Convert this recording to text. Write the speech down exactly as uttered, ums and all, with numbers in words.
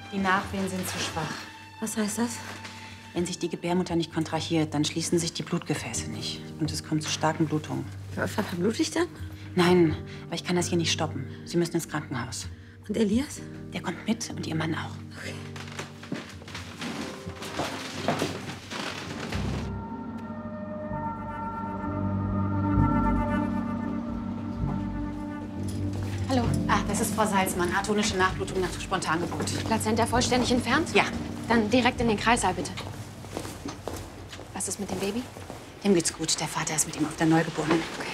Die Nachwehen sind zu schwach. Was heißt das? Wenn sich die Gebärmutter nicht kontrahiert, dann schließen sich die Blutgefäße nicht. Und es kommt zu starken Blutungen. Verblute ich dann? Nein, aber ich kann das hier nicht stoppen. Sie müssen ins Krankenhaus. Und Elias? Der kommt mit und Ihr Mann auch. Okay. Hallo. Ah, das ist Frau Salzmann. Atonische Nachblutung nach Spontangeburt. Plazenta vollständig entfernt? Ja. Dann direkt in den Kreißsaal, bitte. Was ist mit dem Baby? Dem geht's gut. Der Vater ist mit ihm auf der Neugeborenen. Okay.